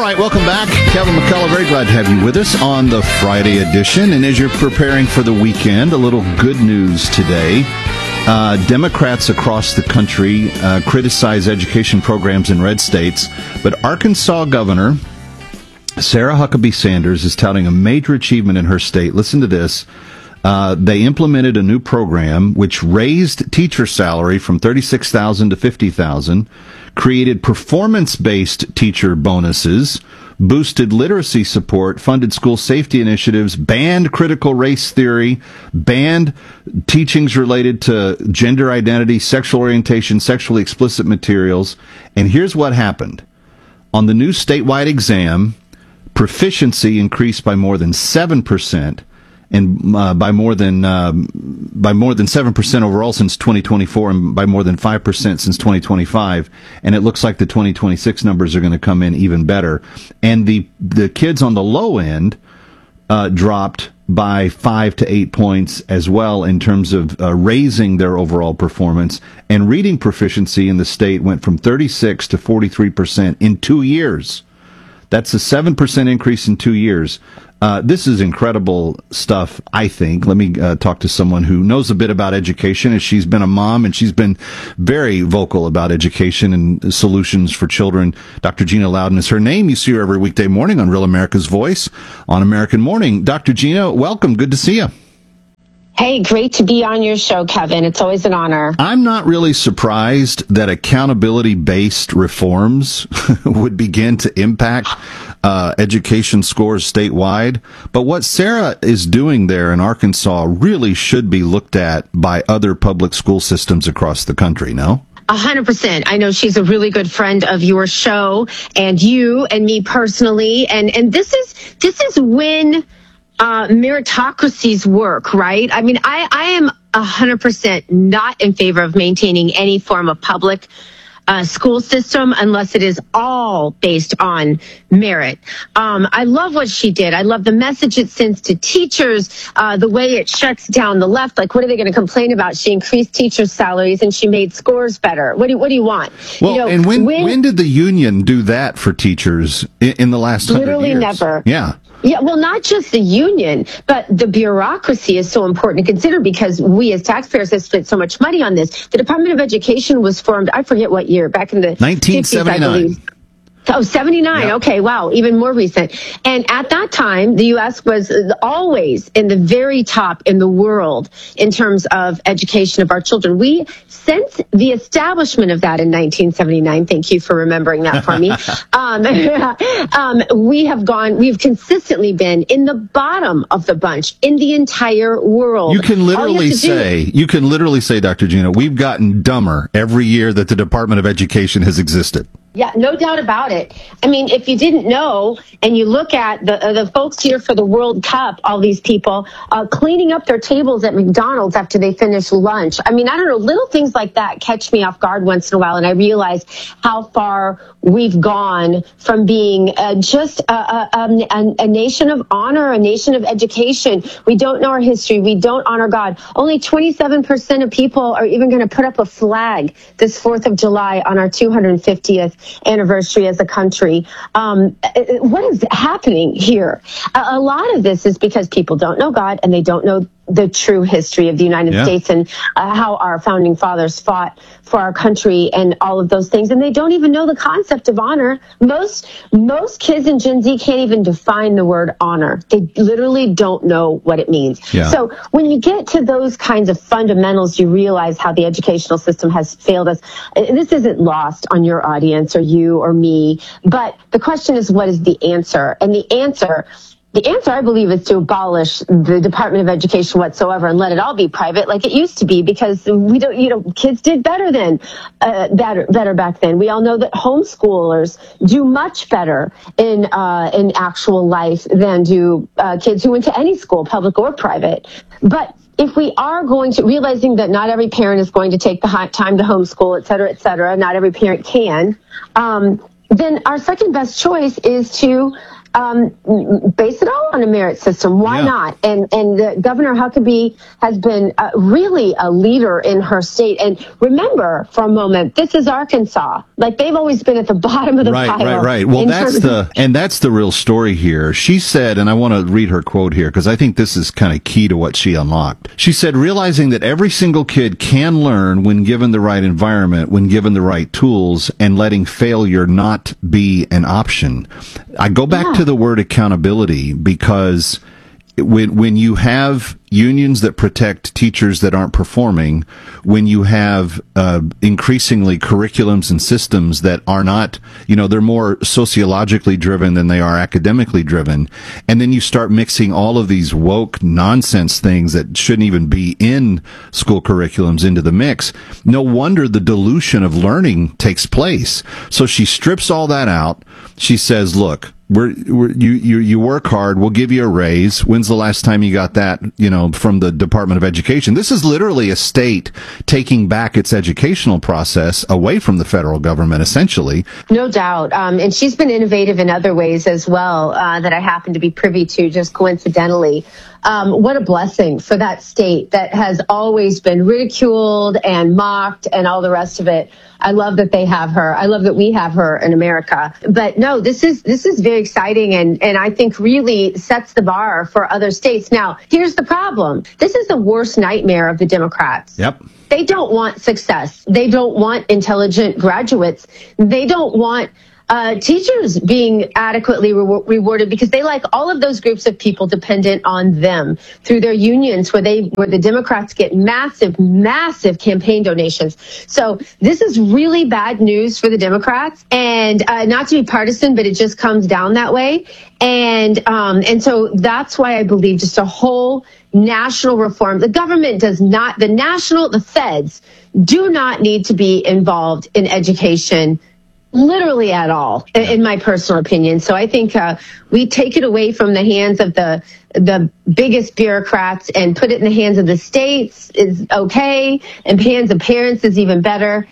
right, welcome back. Kevin McCullough, very glad to have you with us on the Friday edition. And as you're preparing for the weekend, a little good news today. Democrats across the country criticize education programs in red states, but Arkansas Governor Sarah Huckabee Sanders is touting a major achievement in her state. Listen to this. They implemented a new program which raised teacher salary from $36,000 to $50,000, created performance-based teacher bonuses, boosted literacy support, funded school safety initiatives, banned critical race theory, banned teachings related to gender identity, sexual orientation, sexually explicit materials. And here's what happened. On the new statewide exam, proficiency increased by more than 7%, and by more than 7% overall since 2024, and by more than 5% since 2025. And it looks like the 2026 numbers are going to come in even better. And the kids on the low end dropped by 5 to 8 points as well in terms of raising their overall performance. And reading proficiency in the state went from 36 to 43% in 2 years. That's a 7% increase in 2 years. This is incredible stuff, I think. Let me talk to someone who knows a bit about education, as she's been a mom, and she's been very vocal about education and solutions for children. Dr. Gina Loudon is her name. You see her every weekday morning on Real America's Voice on American Morning. Dr. Gina, welcome. Good to see you. Hey, great to be on your show, Kevin. It's always an honor. I'm not really surprised that accountability-based reforms would begin to impact education scores statewide. But what Sarah is doing there in Arkansas really should be looked at by other public school systems across the country, no? 100%. I know she's a really good friend of your show, and you and me personally. And this is when meritocracies work, right? I mean, I am 100% not in favor of maintaining any form of public school system unless it is all based on merit. I love what she did. I love the message it sends to teachers, the way it shuts down the left. Like, what are they going to complain about? She increased teachers' salaries and she made scores better. What do you want? Well, you know, and when did the union do that for teachers in the last 100 years? Literally never. Yeah. Yeah, well, not just the union, but the bureaucracy is so important to consider because we as taxpayers have spent so much money on this. The Department of Education was formed, I forget what year, back in the 1979. 50s, I believe. Oh, 79. Yep. Okay. Wow. Even more recent. And at that time, the U.S. was always in the very top in the world in terms of education of our children. We, since the establishment of that in 1979, thank you for remembering that for me, we've consistently been in the bottom of the bunch in the entire world. You can literally say, Dr. Gina, we've gotten dumber every year that the Department of Education has existed. Yeah, no doubt about it. I mean, if you didn't know, and you look at the folks here for the World Cup, all these people cleaning up their tables at McDonald's after they finish lunch. I mean, I don't know, little things like that catch me off guard once in a while, and I realize how far we've gone from being just a nation of honor, a nation of education. We don't know our history. We don't honor God. Only 27% of people are even going to put up a flag this 4th of July on our 250th anniversary as a country. What is happening here? A lot of this is because people don't know God and they don't know the true history of the United States and how our founding fathers fought for our country and all of those things. And they don't even know the concept of honor. Most kids in Gen Z can't even define the word honor. They literally don't know what it means. Yeah. So when you get to those kinds of fundamentals, you realize how the educational system has failed us. This isn't lost on your audience or you or me, but the question is, what is the answer? And the answer, I believe, is to abolish the Department of Education whatsoever and let it all be private like it used to be, because we don't, kids did better better back then. We all know that homeschoolers do much better in actual life than do kids who went to any school, public or private. But if we are going to, realizing that not every parent is going to take the time to homeschool, et cetera, not every parent can, then our second best choice is to base it all on a merit system. Why not? And Governor Huckabee has been really a leader in her state. And remember, for a moment, this is Arkansas. Like, they've always been at the bottom of the pile. Right. Well, that's the real story here. She said, and I want to read her quote here because I think this is kind of key to what she unlocked. She said, realizing that every single kid can learn when given the right environment, when given the right tools, and letting failure not be an option. I go back to the word accountability because when you have unions that protect teachers that aren't performing, when you have increasingly curriculums and systems that are not, they're more sociologically driven than they are academically driven, and then you start mixing all of these woke nonsense things that shouldn't even be in school curriculums into the mix, no wonder the dilution of learning takes place. So she strips all that out. She says, look, you work hard. We'll give you a raise. When's the last time you got that, from the Department of Education? This is literally a state taking back its educational process away from the federal government, essentially. No doubt. And she's been innovative in other ways as well, that I happen to be privy to just coincidentally. What a blessing for that state that has always been ridiculed and mocked and all the rest of it. I love that they have her. I love that we have her in America. But no, this is very exciting and I think really sets the bar for other states. Now, here's the problem. This is the worst nightmare of the Democrats. Yep. They don't want success. They don't want intelligent graduates. They don't want teachers being adequately rewarded because they like all of those groups of people dependent on them through their unions where the Democrats get massive campaign donations. So this is really bad news for the Democrats, and not to be partisan, but it just comes down that way. And so that's why I believe just a whole national reform. The government does not, the feds do not need to be involved in education literally at all, in my personal opinion. So I think we take it away from the hands of the biggest bureaucrats and put it in the hands of the states is okay, and hands of parents is even better.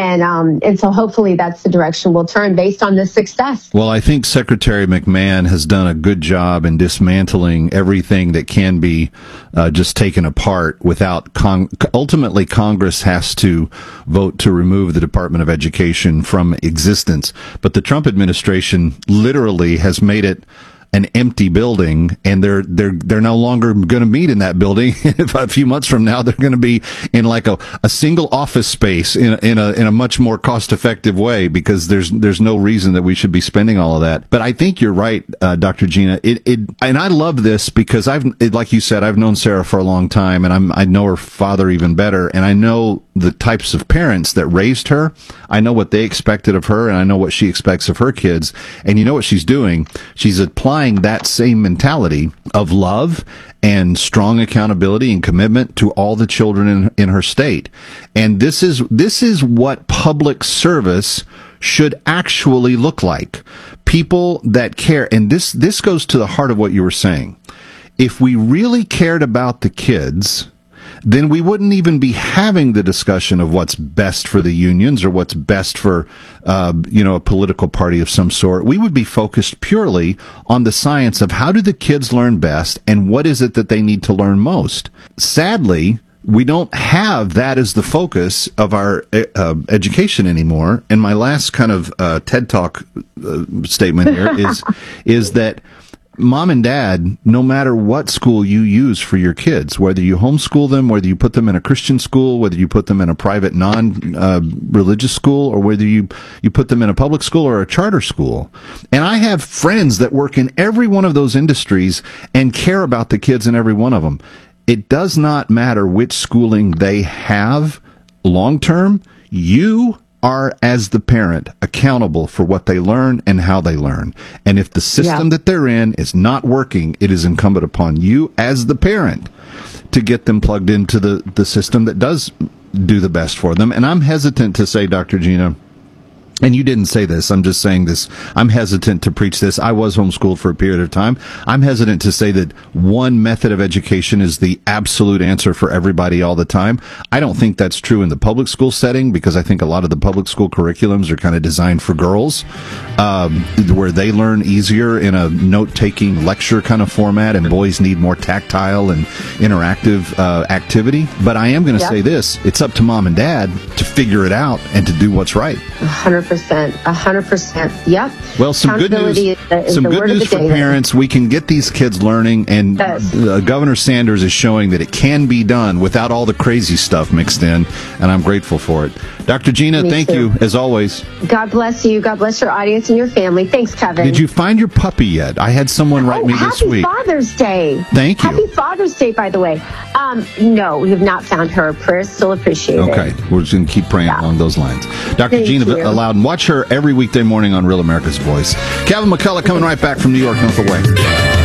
And so hopefully that's the direction we'll turn based on this success. Well, I think Secretary McMahon has done a good job in dismantling everything that can be just taken apart without ultimately Congress has to vote to remove the Department of Education from existence. But the Trump administration literally has made it an empty building, and they're no longer going to meet in that building. A few months from now, they're going to be in like a single office space in a much more cost effective way because there's no reason that we should be spending all of that. But I think you're right, Dr. Gina. And I love this because like you said, I've known Sarah for a long time, and I know her father even better, and I know the types of parents that raised her. I know what they expected of her, and I know what she expects of her kids. And you know what she's doing? She's applying that same mentality of love and strong accountability and commitment to all the children in her state. And this is what public service should actually look like. People that care. And this goes to the heart of what you were saying. If we really cared about the kids, then we wouldn't even be having the discussion of what's best for the unions or what's best for, a political party of some sort. We would be focused purely on the science of how do the kids learn best and what is it that they need to learn most. Sadly, we don't have that as the focus of our education anymore. And my last kind of TED Talk statement here is that Mom and Dad, no matter what school you use for your kids, whether you homeschool them, whether you put them in a Christian school, whether you put them in a private non-religious school, or whether you put them in a public school or a charter school. And I have friends that work in every one of those industries and care about the kids in every one of them. It does not matter which schooling they have long term. You are, as the parent, accountable for what they learn and how they learn. And if the system that they're in is not working, it is incumbent upon you, as the parent, to get them plugged into the system that does do the best for them. And I'm hesitant to say, Dr. Gina, and you didn't say this, I'm just saying this, I'm hesitant to preach this. I was homeschooled for a period of time. I'm hesitant to say that one method of education is the absolute answer for everybody all the time. I don't think that's true in the public school setting, because I think a lot of the public school curriculums are kind of designed for girls, where they learn easier in a note-taking lecture kind of format, and boys need more tactile and interactive activity. But I am going to say this, it's up to mom and dad to figure it out and to do what's right. 100%. Yep. Well, some good news. Some good news for parents. We can get these kids learning, and Governor Sanders is showing that it can be done without all the crazy stuff mixed in, and I'm grateful for it. Dr. Gina, thank you as always. God bless you. God bless your audience and your family. Thanks, Kevin. Did you find your puppy yet? I had someone write me this week. Happy Father's Day. Thank you. Happy Father's Day, by the way. No, we have not found her. Prayers still appreciated. Okay, we're just going to keep praying along those lines. Dr. Gina Loudon, watch her every weekday morning on Real America's Voice. Kevin McCullough coming right back from New York. Don't go away.